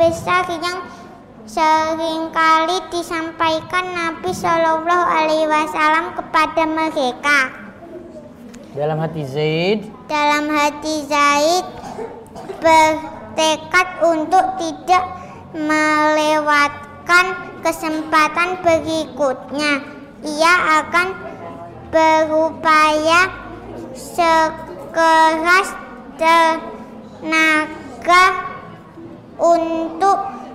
besar yang seringkali disampaikan Nabi Shallallahu Alaihi Wasallam kepada mereka. Dalam hati Zaid bertekad untuk tidak melewatkan kesempatan berikutnya. Ia akan berupaya sekeras tenaga untuk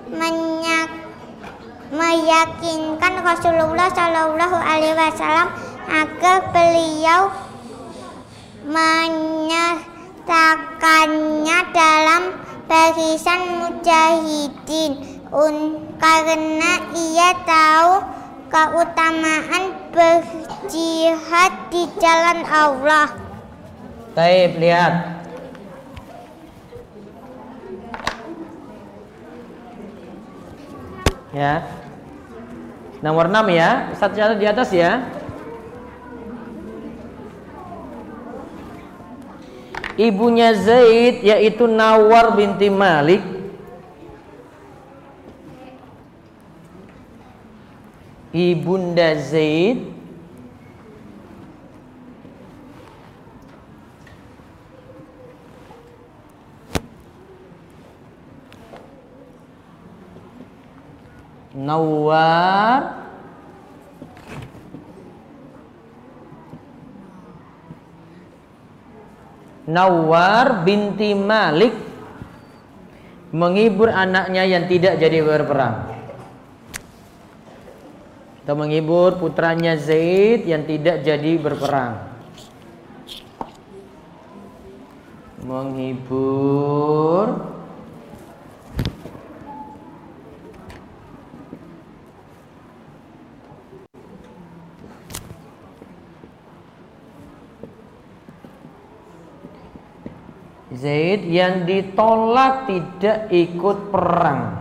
meyakinkan Rasulullah Shallallahu Alaihi Wasallam agar beliau menyertakannya dalam barisan mujahidin, karena ia tahu keutamaan berjihad di jalan Allah. Taib, lihat. Ya. Nomor 6 ya. Ustaz catat di atas ya. Ibunya Zaid yaitu Nawar binti Malik ibunda Zaid Nawar binti Malik menghibur anaknya yang tidak jadi berperang, atau menghibur putranya Zaid yang tidak jadi berperang. Menghibur Zaid yang ditolak tidak ikut perang.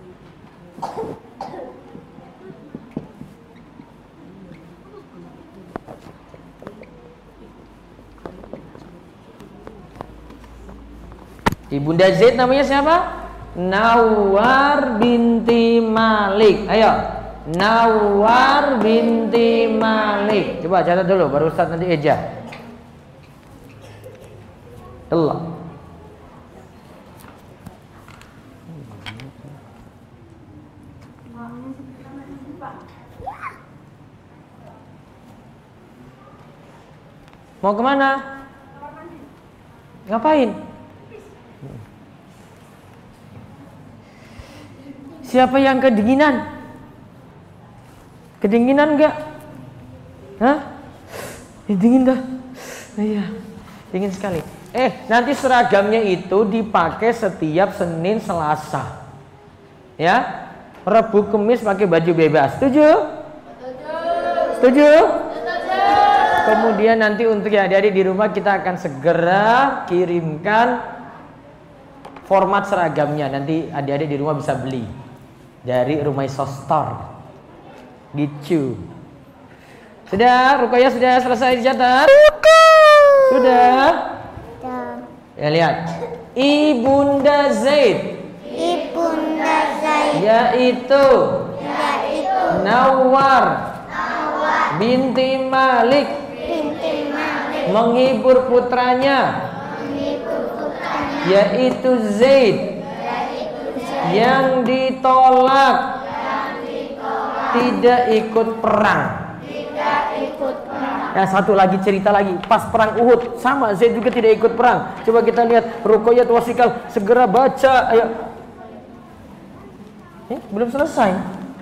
Ibunda Zaid namanya siapa? Nawar binti Malik. Ayo, Nawar binti Malik. Coba catat dulu, baru Ustaz nanti eja. Allah. Mau kemana? Ngapain? Siapa yang kedinginan? Kedinginan enggak? Hah? Dingin dah. Iya, dingin sekali. Nanti seragamnya itu dipakai setiap Senin Selasa. Ya? Rabu Kamis pakai baju bebas. Setuju? Setuju? Kemudian nanti untuk yang adik-adik di rumah kita akan segera kirimkan format seragamnya. Nanti adik-adik di rumah bisa beli dari Rumaiso Store. Gitu. Sudah, Ruqayyah sudah selesai dicatat? Sudah? Ya lihat. Ibunda Zaid. Ibunda Zaid Yaitu Nawar binti Malik menghibur putranya yaitu Zaid yang ditolak tidak ikut perang. Ya, satu lagi cerita lagi pas perang Uhud sama, Zaid juga tidak ikut perang. Coba kita lihat Ruqayyah Wasikal, segera baca. Ayo. Belum selesai.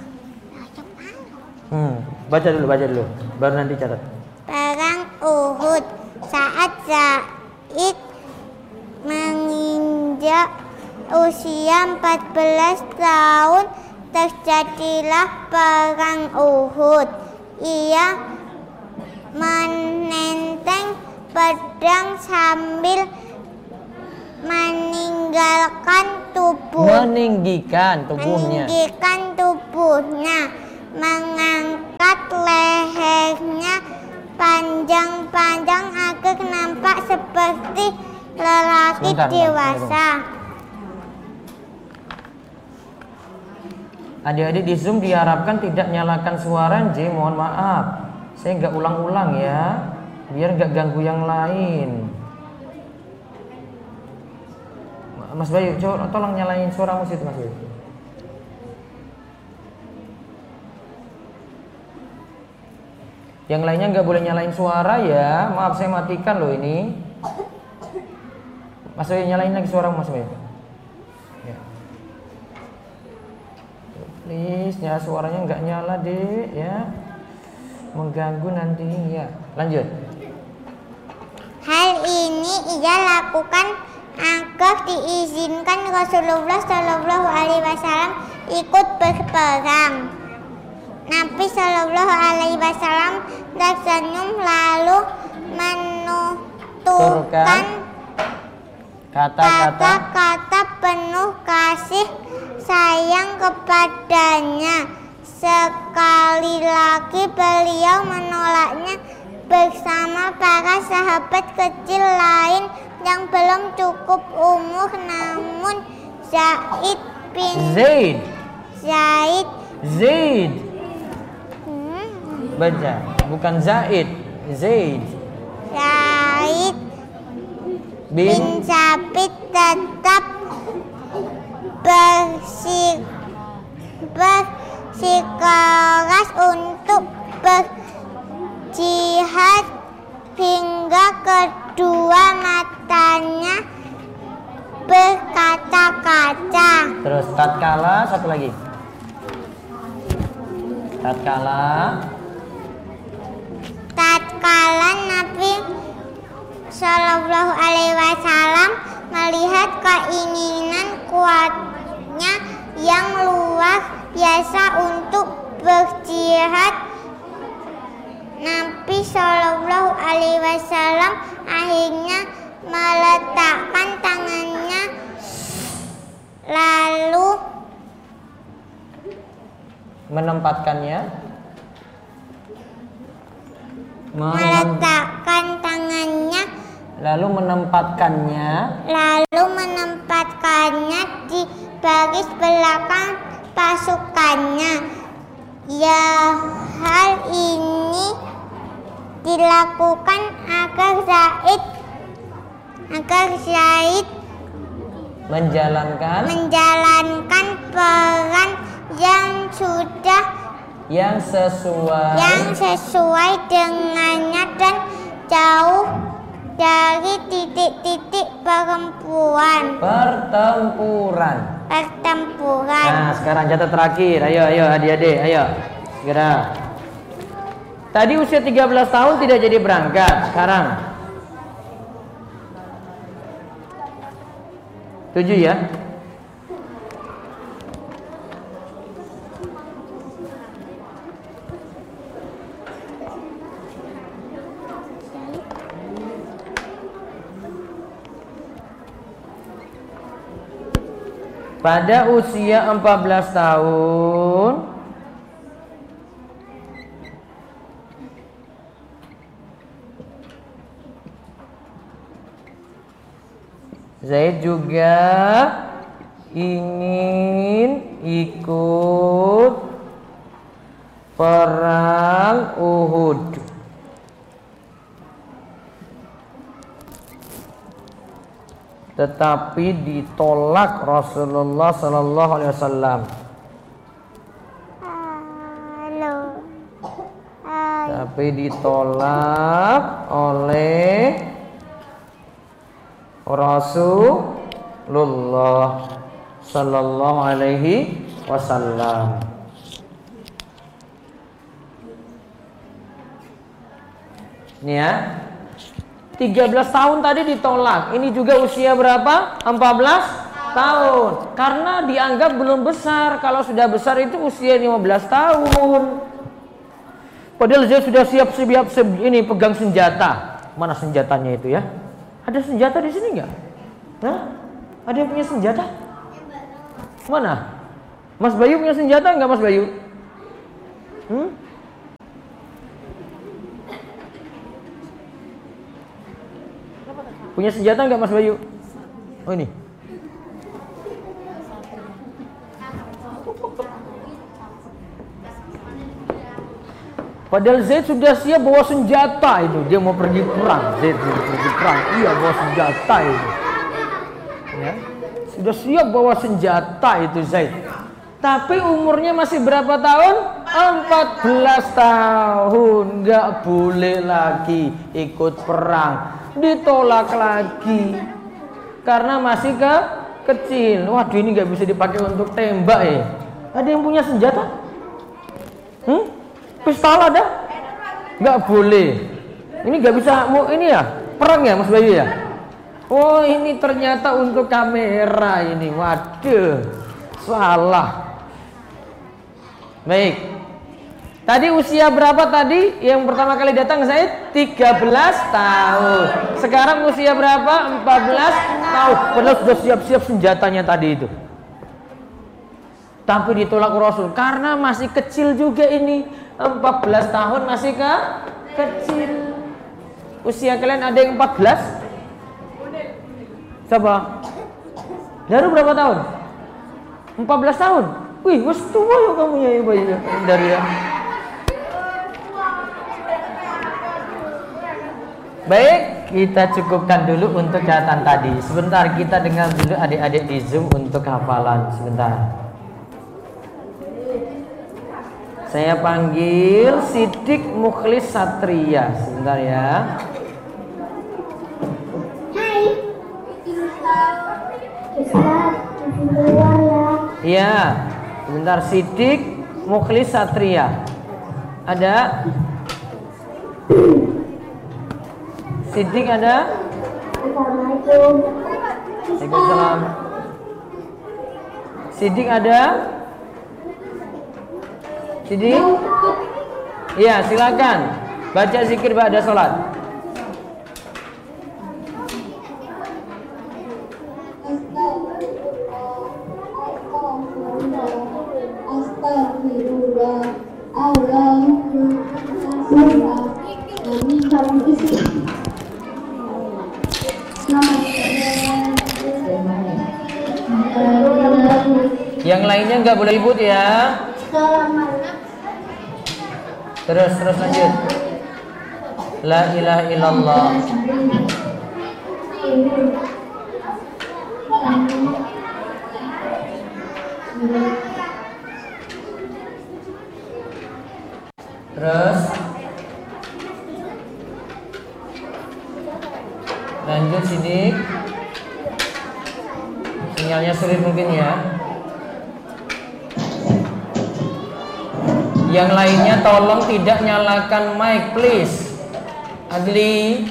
Baca dulu, baru nanti catat. Perang Uhud, saat Zaid menginjak usia 14 tahun terjadilah perang Uhud. Ia menenteng pedang sambil meninggikan tubuhnya, mengangkat lehernya panjang-panjang agar nampak seperti lelaki dewasa. Adik-adik di Zoom diharapkan tidak nyalakan suara J, mohon maaf. Saya nggak ulang-ulang ya, biar nggak ganggu yang lain. Mas Bayu, coba tolong nyalain suara musik Mas Bayu. Yang lainnya nggak boleh nyalain suara ya. Maaf, saya matikan loh ini. Mas Bayu nyalain lagi suara Mas Bayu. Ya. Please, ya suaranya nggak nyala deh ya, mengganggu nanti ya. Lanjut. Hal ini ia lakukan agar diizinkan Rasulullah Shallallahu Alaihi Wasallam ikut berperang. Nabi Shallallahu Alaihi Wasallam tersenyum lalu menuturkan kata-kata penuh kasih sayang kepadanya. Sekali lagi beliau menolaknya bersama para sahabat kecil lain yang belum cukup umur, namun Zaid Baca, bukan Zaid. Zaid bin Sabit tetap bersikeras untuk berjihad hingga kedua matanya berkaca-kaca. Terus tatkala, satu lagi. Tatkala Nabi Shallallahu Alaihi Wasallam melihat keinginan kuatnya yang luar biasa untuk berjihad, Nabi Shallallahu Alaihi Wasallam akhirnya meletakkan tangannya lalu menempatkannya di baris belakang pasukannya. Ya, hal ini dilakukan agar Zaid menjalankan peran yang sesuai dengannya dan jauh dari titik-titik pertempuran. Nah, sekarang catat terakhir. Ayo adik-adik, ayo. Segera. Tadi usia 13 tahun tidak jadi berangkat. Sekarang 7 ya. Pada usia 14 tahun Zaid juga ingin ikut perang Uhud. Tetapi ditolak Rasulullah Sallallahu Alaihi Wasallam. Tapi ditolak oleh Rasulullah Sallallahu Alaihi Wasallam. Ini ya, 13 tahun tadi ditolak. Ini juga usia berapa? 14 tahun. Karena dianggap belum besar. Kalau sudah besar itu usia 15 tahun. Padahal dia sudah siap ini pegang senjata. Mana senjatanya itu ya? Ada senjata di sini nggak? Nah, ada yang punya senjata? Mana? Mas Bayu punya senjata nggak, Mas Bayu? Punya senjata nggak Mas Bayu? Oh ini. Padahal Zaid sudah siap bawa senjata itu. Dia mau pergi perang. Zaid mau pergi perang. Iya, bawa senjata itu. Ya. Sudah siap bawa senjata itu Zaid. Tapi umurnya masih berapa tahun? 14 tahun. Nggak boleh lagi ikut perang. Ditolak lagi. Karena masih kecil. Waduh, ini nggak bisa dipakai untuk tembak ya. Ada yang punya senjata? Pistol ada? Nggak boleh. Ini nggak bisa mau ini ya? Perang ya Mas Bayu ya? Oh, ini ternyata untuk kamera ini. Waduh, salah. Baik. Tadi usia berapa tadi yang pertama kali datang Zaid? 13 tahun. Sekarang usia berapa? 14 tahun. Padahal sudah siap-siap senjatanya tadi itu. Tapi ditolak Rasul karena masih kecil juga ini. 14 tahun masih kecil. Usia kalian ada yang 14? Siapa? Daru berapa tahun? 14 tahun. Wih, wes tua ya kamu ya Daru ya. Baik, kita cukupkan dulu untuk catatan tadi. Sebentar kita dengar dulu adik-adik di Zoom untuk hafalan. Sebentar. Saya panggil Sidik Mukhlis Satria. Sebentar ya. Hai. Iya. Sebentar, Sidik Mukhlis Satria. Ada? Sidik ada? Assalamualaikum. Waalaikumsalam. Sidik ada? Sidik? Iya, silakan. Baca zikir ba'da sholat. Astagfirullah. Allahumma Yang lainnya nggak boleh ribut ya. Terus lanjut. La ilaha illallah. Terus lanjut Sidik. Sinyalnya sulit mungkin ya. Yang lainnya tolong tidak nyalakan mic please. Adli.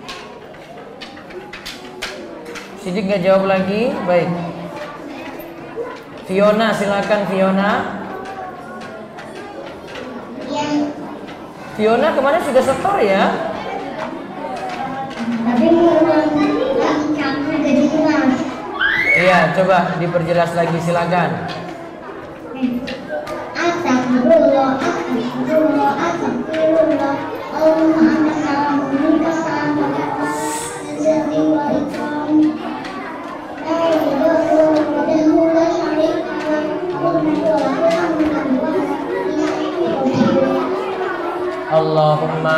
Sidik nggak jawab lagi. Baik. Fiona, silakan Fiona. Fiona kemarin sudah setor ya? Iya, coba diperjelas lagi, silakan. Astagfirullah, astagfirullah, astagfirullah. Allahumma anta salam, minka salam, wa ta'ala wa ikram. La ilaha illallah, la syarika lahu. Allahumma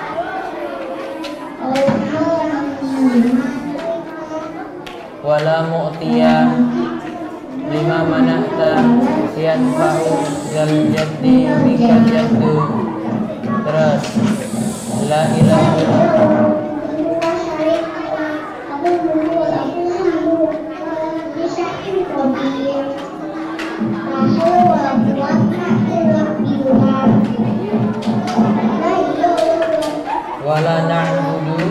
wala mu'tiya lima manahta yanfa'u zal jaddi bika jaddu. Terus la ilaha illallah. Wala na'budu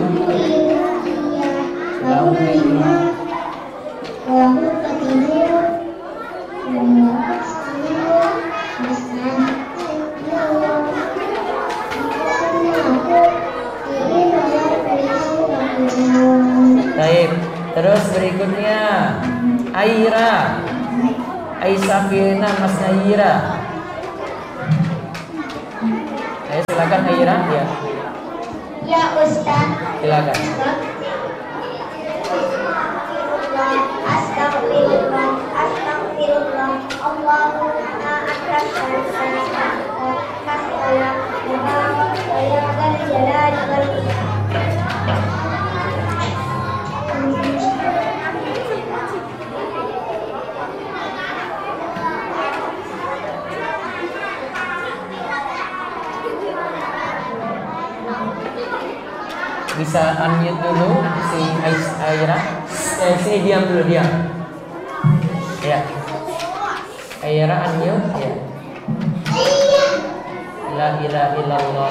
Baik, terus berikutnya Aira Aisafina Mas Aira. Ayo silakan Aira ya. Ya Ustaz. Silakan. Astagfirullah, astagfirullah. Allahumma anta salam, Bisa unmute dulu si Aira. Sini diam dulu, diam. Ya. Aira unmute ya. La ilaha illallah.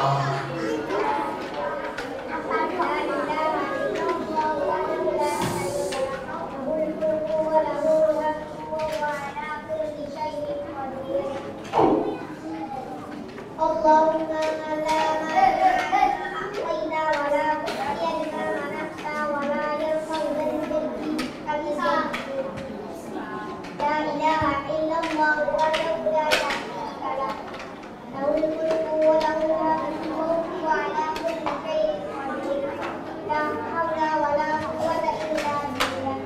Allahumma la ilaha wala quwwata illa wala yarfa'u la ilaha illallah wa la ilaha illallah lahul mulku wa lahul hamdu wa ala kulli shay'in qadir la hawla wa la quwwata illa billah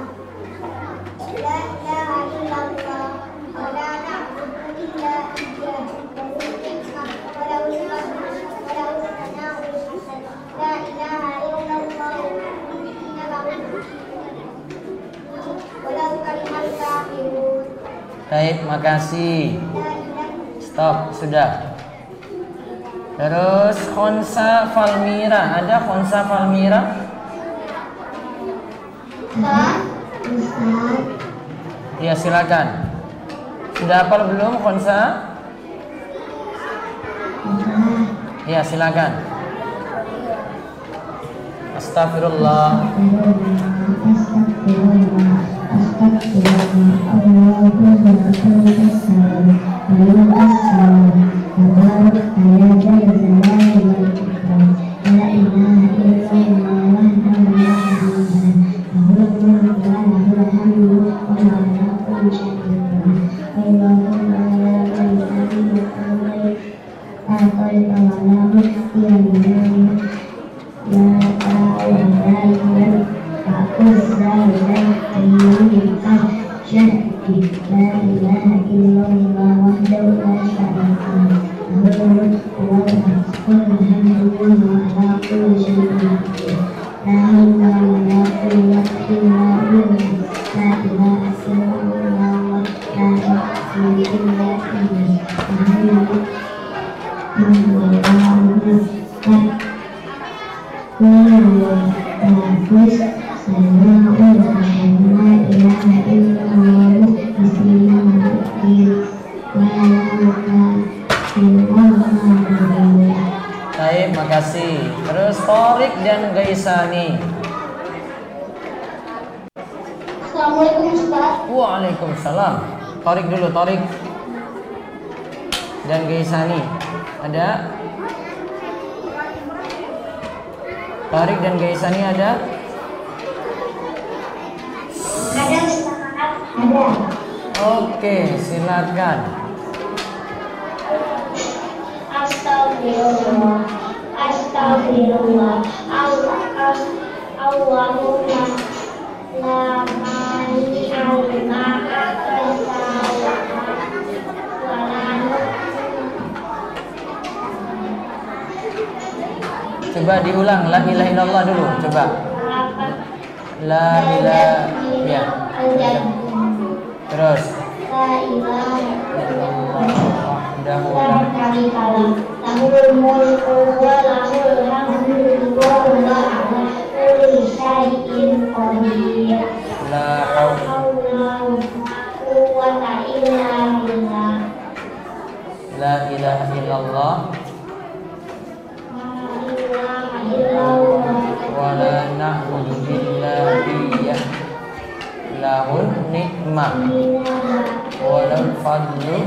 la ilaha illallah wa la na'budu illa iyyahu Baik, makasih. Stop, sudah. Terus Khonsa Falmira, ada Khonsa Falmira? Ya, silakan. Sudah hafal belum Khonsa? Ya, silakan. Astagfirullah. Baik, makasih. Terus Torik dan Gaisani. Assalamualaikum Ustaz. Waalaikumsalam. Torik dulu, Torik dan Gaisani. Ada? Torik dan Gaisani ada? Ada Ustaz. Ada. Oke, silakan. Astagfirullah, astagfirullah, Allahumma la mani'a lima a'taita wa la Coba diulang, la ilaha illallah dulu, coba. La ilaha ya. Terus. La ilaha illallah. Dahulu. Lahul mulku wa lahul hamdu wa huwa ala kulli syai'in qadir. La haula quwwata illa billah. la ilaha illallah wa la na'budu illa iyyah. Lahul nikmah wa lal fadlu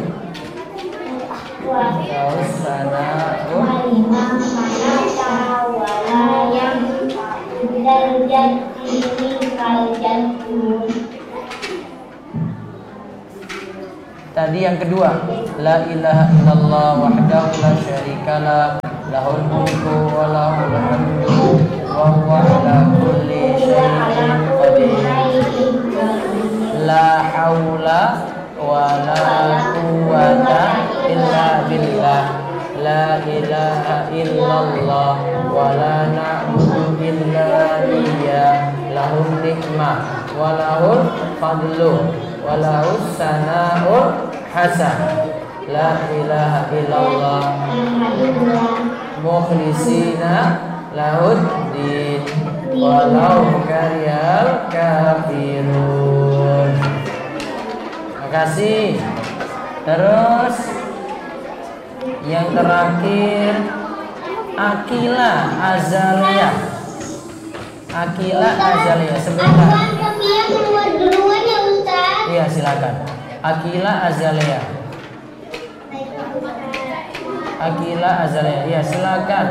wa sana'u Imam manata wala yang dal jati kal jatu. Tadi yang kedua, la ilaha illallah wahdahu la syarikalah, lahul mulku wa lahul hamdu wa huwa ala kulli syai'in qadir. La haula wa la quwwata illa billah. La ilaha illallah wa la na'budu illa iyyah. Lahul nikmah wa lahul fadlu wa lahus sana'ul hasan. La ilaha illallah mukhlisina lahud yaumiddin walau karihal kafirun. Makasih. Terus yang terakhir Akila Azaliyah. Akila Azaliyah sebentar. Kami keluar duluan ya Ustaz. Iya silakan. Akila Azaliyah. Akila Azaliyah. Iya silakan.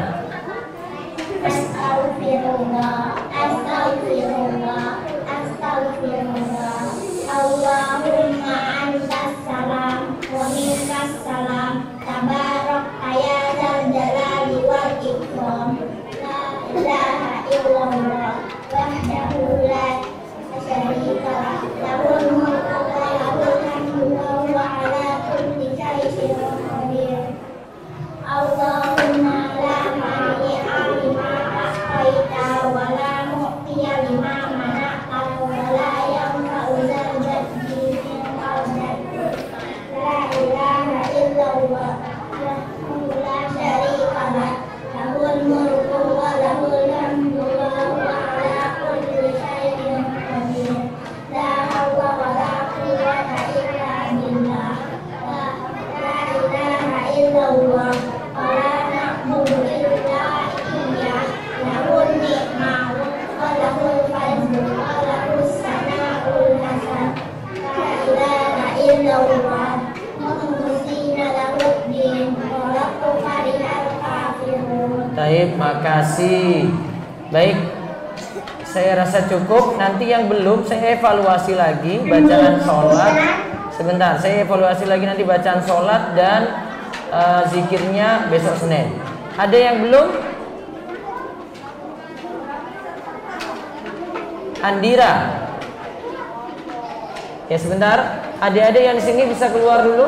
Astagfirullah, astagfirullah, astagfirullah. Allahumma antas salam wa minkas salam. Tabarak ya dzal jalali wal ikram. La ilaha illallah wahdahu la syarika lah. Lahul mulku wa lahul hamdu wa huwa ala kulli syai'in qadir. Allahumma la mani'a lima a'taita wa la mu'tiya lima mana'ta wa la yanfa'u dzal jaddi minkal jaddu. La ilaha illallah wahdahu la syarika lah. Lahul mulku wa lahul hamdu wa huwa ala kulli syai'in qadir. La hawla wa la quwwata illa billah. La ilaha illallah. Baik, makasih. Baik, saya rasa cukup. Nanti yang belum saya evaluasi lagi bacaan sholat. Sebentar, saya evaluasi lagi nanti bacaan sholat dan zikirnya besok Senin. Ada yang belum? Andira. Ya sebentar. Adik-adik yang di sini bisa keluar dulu.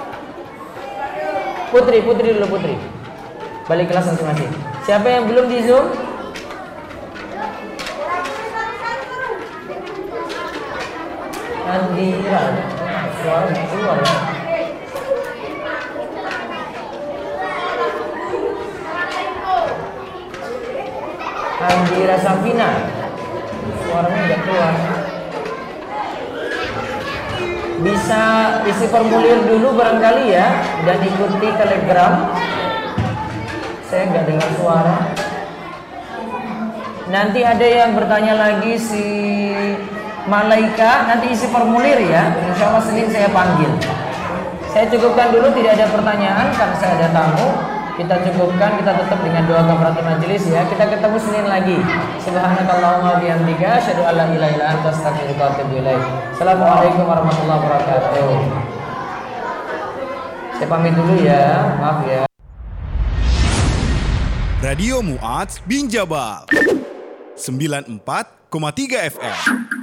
Putri dulu Putri. Balik kelas masing-masing. Siapa yang belum di Zoom? Andira. Suara keluar ya. Andira Safina. Suaranya nggak keluar. Bisa isi formulir dulu barangkali ya dan ikuti Telegram. Saya nggak dengar suara. Nanti ada yang bertanya lagi si Malaika, nanti isi formulir ya. Insya Allah Senin saya panggil. Saya cukupkan dulu, tidak ada pertanyaan karena saya ada tamu. Kita cukupkan, kita tutup dengan doa kafaratul majelis ya. Kita ketemu Senin lagi. Subhanakallahumma bihamdika asyhadu an la ilaha illa anta astaghfiruka wa atubu ilaik. Assalamualaikum warahmatullahi wabarakatuh. Saya pamit dulu ya. Maaf ya. Radio Mu'adz bin Jabal 94,3 FM.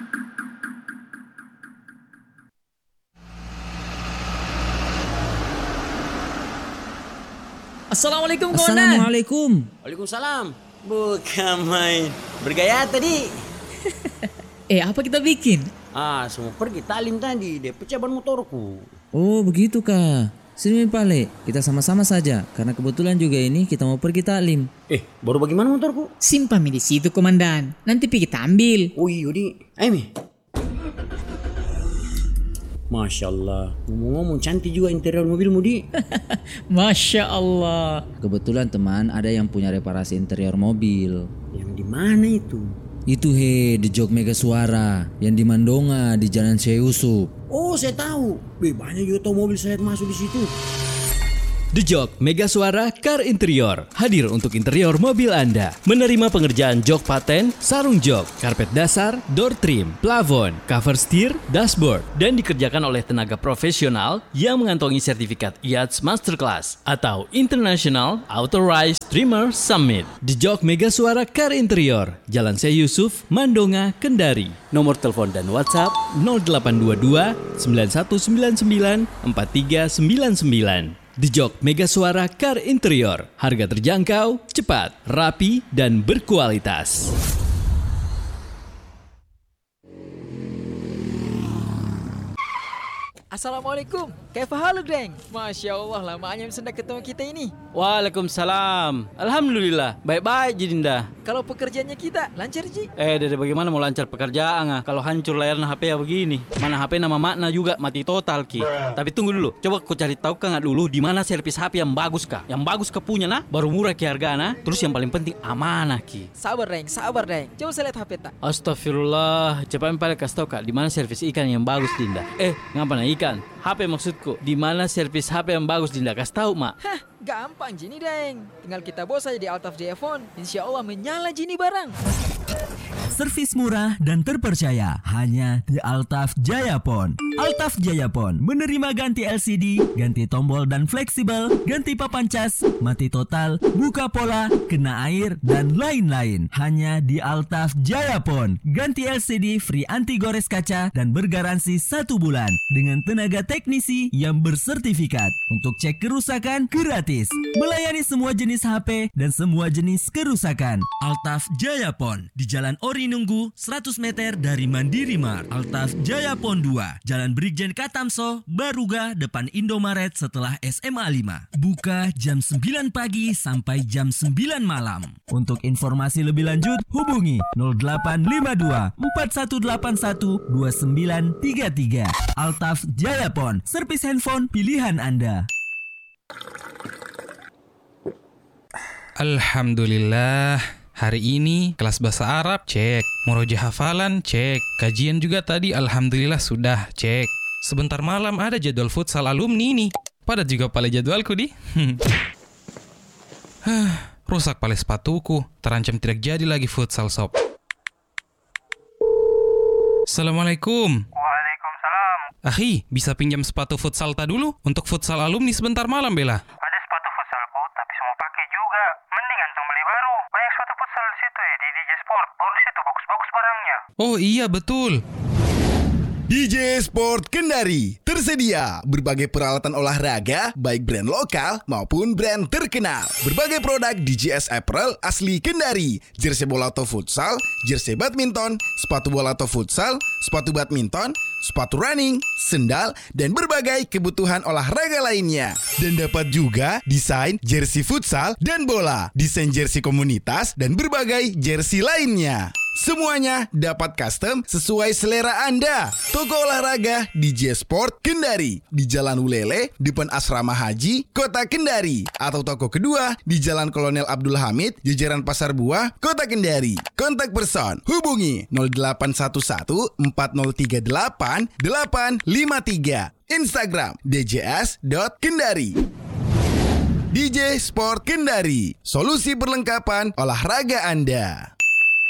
Assalamualaikum kawan. Assalamualaikum. Waalaikumsalam. Bukan main. Bergaya tadi. Apa kita bikin? Semua pergi talim tadi. Dia pecah ban motorku. Oh begitu kah? Sini Pale, kita sama-sama saja. Karena kebetulan juga ini kita mau pergi taklim. Baru bagaimana motorku? Simpan di situ komandan. Nanti pergi kita ambil. Oh iya di. Ayo Mi. Masya Allah. Ngomong-ngomong cantik juga interior mobilmu di. Masya Allah. Kebetulan teman ada yang punya reparasi interior mobil. Yang di mana itu? Itu di Jog Mega Suara yang di Mandonga di Jalan Syekh Yusuf. Oh saya tahu. Banyak juga tahu mobil saya masuk di situ. The Jog Mega Suara Car Interior hadir untuk interior mobil Anda. Menerima pengerjaan jok paten, sarung jok, karpet dasar, door trim, plafon, cover steer, dashboard, dan dikerjakan oleh tenaga profesional yang mengantongi sertifikat IATS Masterclass atau International Authorized Trimmer Summit. The Jog Mega Suara Car Interior, Jalan Syekh Yusuf, Mandonga, Kendari. Nomor telepon dan WhatsApp 0822 9199 4399. The Jog Mega Suara Car Interior. Harga terjangkau, cepat, rapi, dan berkualitas. Assalamualaikum. Kaifa haluk, Deng? Masya Allah, lamanya sudah ketemu kita ini. Waalaikumsalam. Alhamdulillah, baik-baik Ji Dinda. Kalau pekerjaannya kita lancar Ji. Dari bagaimana mau lancar pekerjaan kalau hancur layarnya HP ya begini. Mana HP nama makna juga mati total Ki. Tapi tunggu dulu, coba kau cari tahu kan dulu di mana servis HP yang bagus kah? Yang bagus ke punya nah, baru murah Ki hargana. Terus yang paling penting amanah Ki. Sabar Deng. Coba saya lihat HP tak. Astagfirullah, coba yang paling kasih tahu Kak, di mana servis ikan yang bagus Dinda? Ngapa nah ikan? HP maksudku. Di mana servis HP yang bagus Dinda? Kasih tahu Mak. Hah, gampang Jini Deng. Tinggal kita bawa saja di Altaf Jaya Phone. Insya Allah menyala Jini barang. Servis murah dan terpercaya hanya di Altaf Jaya Phone. Altaf Jaya Phone menerima ganti LCD, ganti tombol dan fleksibel, ganti papan cas, mati total, buka pola, kena air, dan lain-lain. Hanya di Altaf Jaya Phone. Ganti LCD free anti gores kaca dan bergaransi 1 bulan dengan tenaga teknisi yang bersertifikat. Untuk cek kerusakan gratis. Melayani semua jenis HP dan semua jenis kerusakan. Altaf Jaya Phone di Jalan Ori Nunggu 100 meter dari Mandiri Mart. Altaf Jaya Phone 2, Jalan Brigjen Katamso, Baruga, depan Indomaret setelah SMA 5. Buka jam 9 pagi sampai jam 9 malam. Untuk informasi lebih lanjut, hubungi 0852 4181 2933. Altaf Jaya Phone, servis handphone pilihan Anda. Alhamdulillah. Hari ini kelas bahasa Arab cek, murojaah hafalan cek, kajian juga tadi alhamdulillah sudah cek. Sebentar malam ada jadwal futsal alumni nih. Padat juga pale jadwalku di. Rusak pale sepatuku, terancam tidak jadi lagi futsal sob. Assalamualaikum. Waalaikumsalam. Akhi, bisa pinjam sepatu futsal ta dulu untuk futsal alumni sebentar malam Bella? Ada sepatu futsalku, tapi semua pakai juga. Mending antum beli baru. Banyak sepatu futsal di situ ya, di DJ Sport. Baru di situ bagus-bagus barangnya. Oh iya betul. DJ Sport Kendari tersedia berbagai peralatan olahraga baik brand lokal maupun brand terkenal. Berbagai produk DJS Apparel asli Kendari, jersey bola atau futsal, jersey badminton, sepatu bola atau futsal, sepatu badminton, sepatu running, sendal, dan berbagai kebutuhan olahraga lainnya. Dan dapat juga desain jersey futsal dan bola, desain jersey komunitas, dan berbagai jersey lainnya. Semuanya dapat custom sesuai selera Anda. Toko olahraga DJ Sport Kendari di Jalan Ulele, depan Asrama Haji, Kota Kendari. Atau toko kedua di Jalan Kolonel Abdul Hamid, jajaran Pasar Buah, Kota Kendari. Kontak person hubungi 0811 4038 853. Instagram djs.kendari. DJ Sport Kendari, solusi perlengkapan olahraga Anda.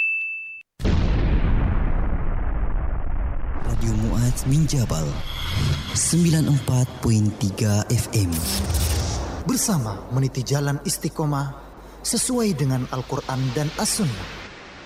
Radio Mu'adz Minjabal 94.3 FM. Bersama meniti jalan istiqomah sesuai dengan Al-Quran dan As-Sunnah.